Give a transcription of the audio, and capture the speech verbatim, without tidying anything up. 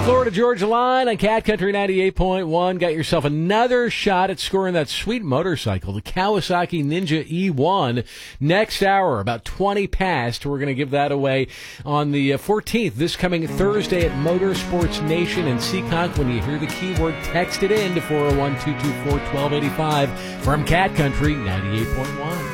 Florida Georgia Line on Cat Country ninety-eight point one. Got yourself another shot at scoring that sweet motorcycle, the Kawasaki Ninja E one. Next hour, about twenty past, we're going to give that away on the fourteenth, this coming Thursday at Motorsports Nation in Seekonk. When you hear the keyword, text it in to four oh one, two two four, one two eight five from Cat Country ninety-eight point one.